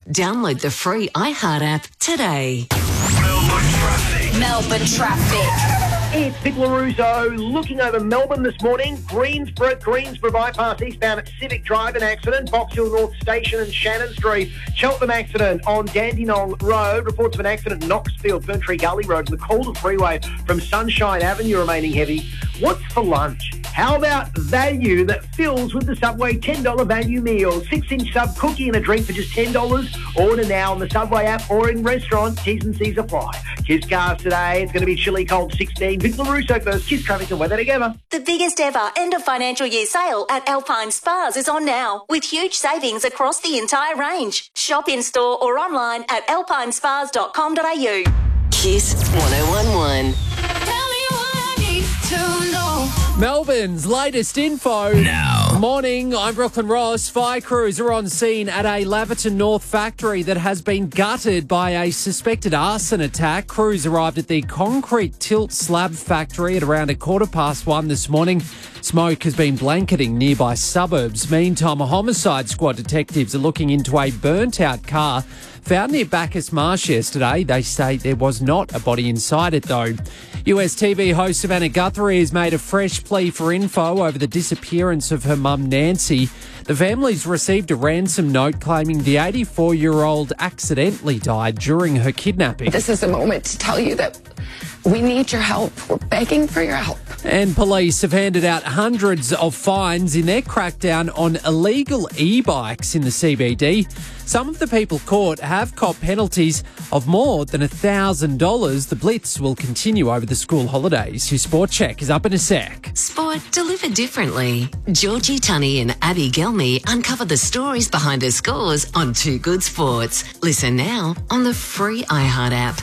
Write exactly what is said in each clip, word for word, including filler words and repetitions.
Download the free iHeart app today. Melbourne traffic. Melbourne traffic. It's Vic LaRusso looking over Melbourne this morning. Greensboro, Greensboro bypass eastbound at Civic Drive, an accident. Box Hill North Station and Shannon Street. Cheltenham accident on Dandenong Road. Reports of an accident Knoxfield, Ferntree Gully Road. And the Calder Freeway from Sunshine Avenue remaining heavy. What's for lunch? How about value that fills with the Subway ten dollars value meal? Six-inch sub cookie and a drink for just ten dollars. Order now on the Subway app or in restaurant. T's and C's apply. Kiss cars today. It's going to be chilly cold sixteen. Vic LaRusso first. Kiss traffic and weather together. The biggest ever end of financial year sale at Alpine Spas is on now, with huge savings across the entire range. Shop in store or online at alpine spas dot com dot a u. Kiss one oh one one. Tell me what I need to know. Melbourne's latest info. Now. Morning, I'm Brooklyn Ross. Fire crews are on scene at a Laverton North factory that has been gutted by a suspected arson attack. Crews arrived at the concrete tilt slab factory at around a quarter past one this morning. Smoke has been blanketing nearby suburbs. Meantime, a homicide squad detectives are looking into a burnt-out car found near Bacchus Marsh yesterday. They say there was not a body inside it, though. U S T V host Savannah Guthrie has made a fresh plea for info over the disappearance of her mum, Nancy. The family's received a ransom note claiming the eighty-four-year-old accidentally died during her kidnapping. This is a moment to tell you that we need your help. We're begging for your help. And police have handed out hundreds of fines in their crackdown on illegal e-bikes in the C B D. Some of the people caught have copped penalties of more than one thousand dollars. The blitz will continue over the school holidays. Your Sport Check is up in a sec. Sport delivered differently. Georgie Tunney and Abby Gelmy uncover the stories behind her scores on Two Good Sports. Listen now on the free iHeart app.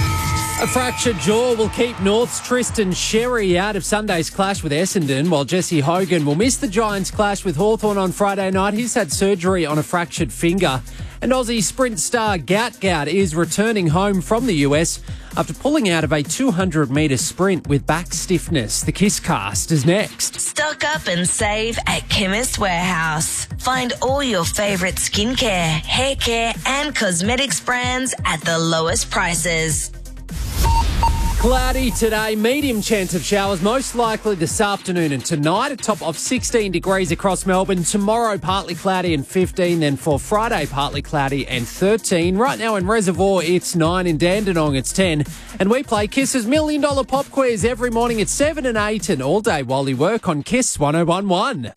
A fractured jaw will keep North's Tristan Sherry out of Sunday's clash with Essendon, while Jesse Hogan will miss the Giants' clash with Hawthorn on Friday night. He's had surgery on a fractured finger. And Aussie sprint star Gout Gout is returning home from the U S after pulling out of a two hundred metre sprint with back stiffness. The Kiss Cast is next. Stock up and save at Chemist Warehouse. Find all your favourite skincare, hair care and cosmetics brands at the lowest prices. Cloudy today, medium chance of showers, most likely this afternoon and tonight. A top of sixteen degrees across Melbourne. Tomorrow, partly cloudy and fifteen. Then for Friday, partly cloudy and thirteen. Right now in Reservoir, it's nine. In Dandenong, it's ten. And we play Kiss's Million Dollar Pop Quiz every morning at seven and eight and all day while you work on Kiss one oh one one.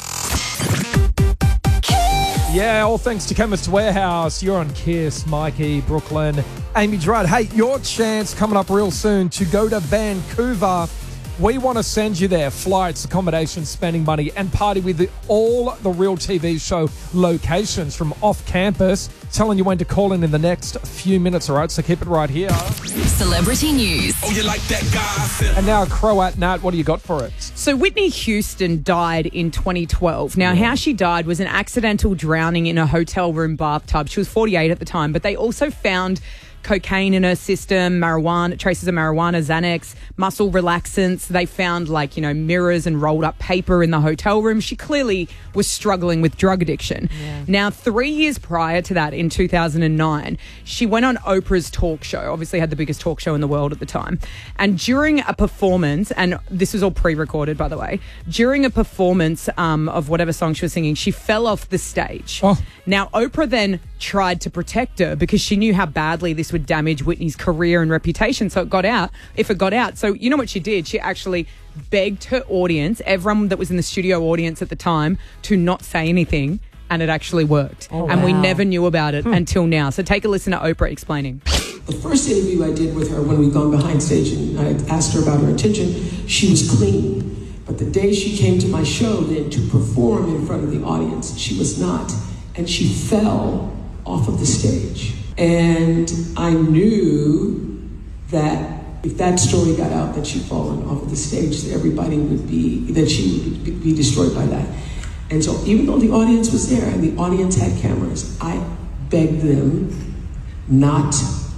Yeah, all thanks to Chemist Warehouse. You're on Kiss, Mikey, Brooklyn, Amy Drudd. Hey, your chance coming up real soon to go to Vancouver. We want to send you there. Flights, accommodation, spending money, and party with the, all the Real T V show locations from off campus. Telling you when to call in in the next few minutes, all right? So keep it right here. Celebrity news. Oh, you like that gossip? And now, Croat Nat, what do you got for it? So Whitney Houston died in twenty twelve. Now, how she died was an accidental drowning in a hotel room bathtub. She was forty-eight at the time, but they also found cocaine in her system, marijuana, traces of marijuana, Xanax, muscle relaxants. They found, like, you know, mirrors and rolled up paper in the hotel room. She clearly was struggling with drug addiction. Yeah. Now, three years prior to that, in two thousand nine, she went on Oprah's talk show, obviously had the biggest talk show in the world at the time. And during a performance, and this was all pre-recorded, by the way, during a performance um, of whatever song she was singing, she fell off the stage. Oh. Now, Oprah then tried to protect her because she knew how badly this would damage Whitney's career and reputation. So it got out, if it got out. So you know what she did? She actually begged her audience, everyone that was in the studio audience at the time, to not say anything. And it actually worked. Oh, and wow. we never knew about it hmm. until now. So take a listen to Oprah explaining. The first interview I did with her when we'd gone behind stage and I asked her about her intention, she was clean. But the day she came to my show then to perform in front of the audience, she was not. And she fell off of the stage. And I knew that if that story got out that she'd fallen off of the stage, that everybody would be, that she would be destroyed by that. And so even though the audience was there and the audience had cameras, I begged them not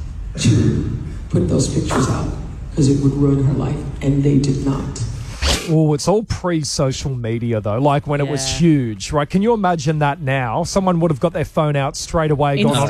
to put those pictures out because it would ruin her life, and they did not. Oh, it's all pre-social media, though, like when yeah. it was huge, right? Can you imagine that now? Someone would have got their phone out straight away, gone on